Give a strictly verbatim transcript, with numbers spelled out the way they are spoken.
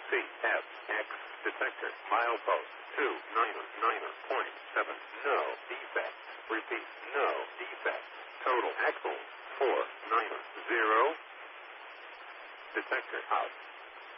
C F X detector milepost two niner niner point seven. No defect. Repeat. No defect. Total axle four niner zero. Detector out.